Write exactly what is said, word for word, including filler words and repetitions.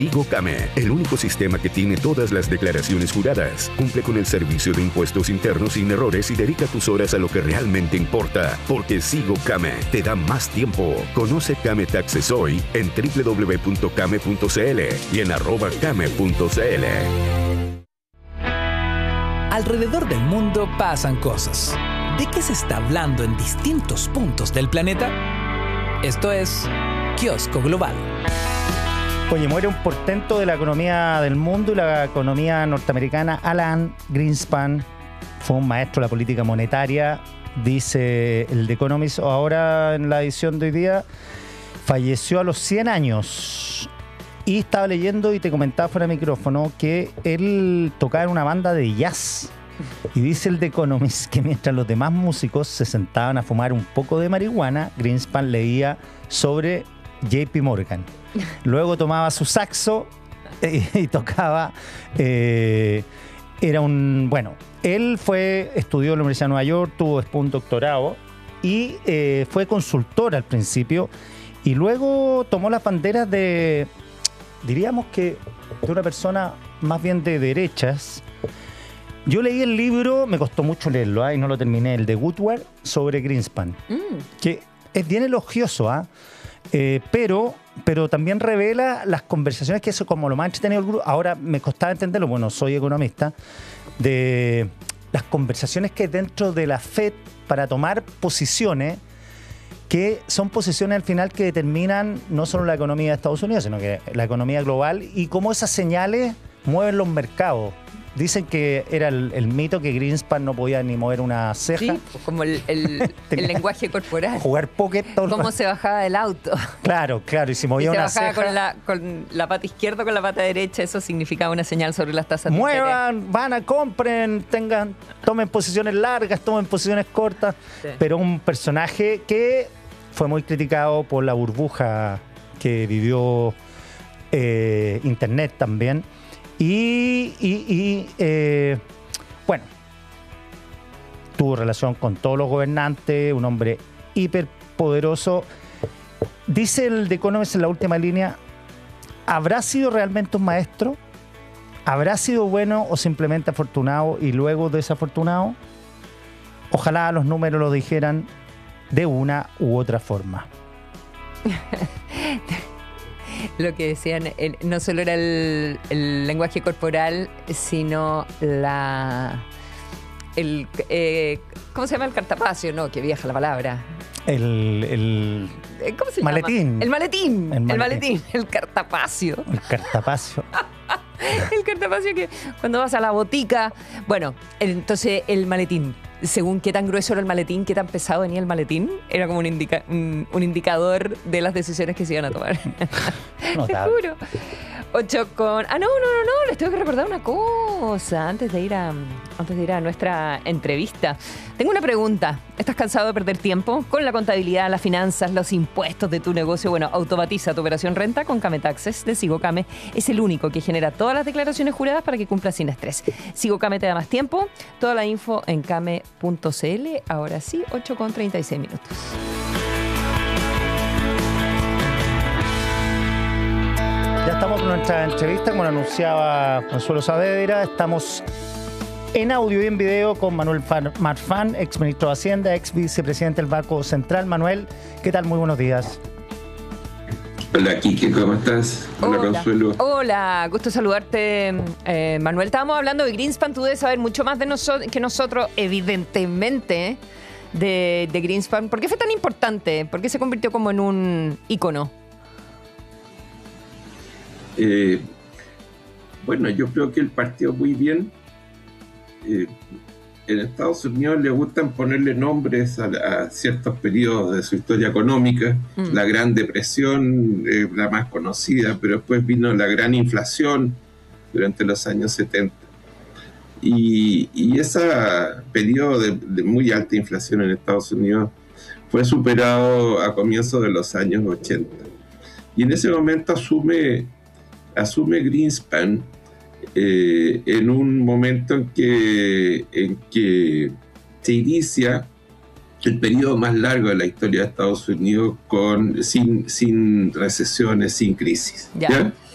SigoCame, el único sistema que tiene todas las declaraciones juradas. Cumple con el servicio de impuestos internos sin errores y dedica tus horas a lo que realmente importa. Porque SigoCame te da más tiempo. Conoce Came Taxes hoy en doble u doble u doble u punto came punto c l y en arroba came punto c l. Alrededor del mundo pasan cosas. ¿De qué se está hablando en distintos puntos del planeta? Esto es Kiosco Global. Oye, muere un portento de la economía del mundo y la economía norteamericana. Alan Greenspan fue un maestro de la política monetaria, dice el The Economist ahora en la edición de hoy día. Falleció a los cien años. Y estaba leyendo y te comentaba fuera de micrófono que él tocaba en una banda de jazz. Y dice el The Economist que mientras los demás músicos se sentaban a fumar un poco de marihuana, Greenspan leía sobre J P Morgan. Luego tomaba su saxo y, y tocaba. Eh, era un. Bueno, él fue, estudió en la Universidad de Nueva York, tuvo después un doctorado y eh, fue consultor al principio. Y luego tomó las banderas de. Diríamos que de una persona más bien de derechas. Yo leí el libro, me costó mucho leerlo, ¿eh? Y no lo terminé, el de Woodward sobre Greenspan, mm. que es bien elogioso, ¿eh? Eh, pero, pero también revela las conversaciones que eso, como lo más entretenido del grupo, ahora me costaba entenderlo, bueno, soy economista, de las conversaciones que hay dentro de la Fed para tomar posiciones que son posiciones al final que determinan no solo la economía de Estados Unidos, sino que la economía global y cómo esas señales mueven los mercados. Dicen que era el, el mito que Greenspan no podía ni mover una ceja. Sí, pues como el, el, el lenguaje corporal. Jugar póker todo el Cómo se bajaba del auto. Claro, claro. Y si movía y una se bajaba ceja, con la, con la pata izquierda o con la pata derecha, eso significaba una señal sobre las tasas de interés. Muevan, van a compren, tengan, tomen posiciones largas, tomen posiciones cortas. Sí. Pero un personaje que fue muy criticado por la burbuja que vivió eh, Internet también. Y, y, y eh, bueno, tuvo relación con todos los gobernantes, un hombre hiperpoderoso. Dice el The Economist en la última línea, ¿habrá sido realmente un maestro? ¿Habrá sido bueno o simplemente afortunado y luego desafortunado? Ojalá los números lo dijeran de una u otra forma. Lo que decían, el, no solo era el, el lenguaje corporal, sino la... El, eh, ¿cómo se llama? El cartapacio, ¿no? Que viaja la palabra. El... el ¿Cómo se maletín. llama? El maletín. El maletín. El maletín. El cartapacio. El cartapacio. El cartapacio que cuando vas a la botica... Bueno, entonces el maletín. Según qué tan grueso era el maletín, qué tan pesado venía el maletín, era como un, indica, un, un indicador de las decisiones que se iban a tomar. No, te juro. Ocho con... Ah, no, no, no, no, les tengo que recordar una cosa antes de ir a, antes de ir a nuestra entrevista. Tengo una pregunta. ¿Estás cansado de perder tiempo con la contabilidad, las finanzas, los impuestos de tu negocio? Bueno, automatiza tu operación renta con Came Taxes de SigoCame. Es el único que genera todas las declaraciones juradas para que cumplas sin estrés. SigoCame te da más tiempo. Toda la info en came punto c l. Ahora sí, ocho con treinta y seis minutos. Ya estamos con nuestra entrevista, como lo anunciaba Consuelo Saavedra. Estamos en audio y en video con Manuel Marfan, ex ministro de Hacienda, ex vicepresidente del Banco Central. Manuel, ¿qué tal? Muy buenos días. Hola, Kike, ¿cómo estás? Hola, Hola. Consuelo. Hola, gusto saludarte, eh, Manuel. Estábamos hablando de Greenspan, tú debes saber mucho más de nosotros que nosotros, evidentemente, de, de Greenspan. ¿Por qué fue tan importante? ¿Por qué se convirtió como en un ícono? Eh, bueno, yo creo que él partió muy bien. Eh, en Estados Unidos le gustan ponerle nombres a, a ciertos periodos de su historia económica. Mm. La Gran Depresión, eh, la más conocida, pero después vino la gran inflación durante los años setenta. Y, y ese periodo de, de muy alta inflación en Estados Unidos fue superado a comienzos de los años ochenta. Y en ese momento asume, asume Greenspan eh, en un momento en que, en que se inicia el periodo más largo de la historia de Estados Unidos con, sin, sin recesiones, sin crisis. Ya. ¿ya?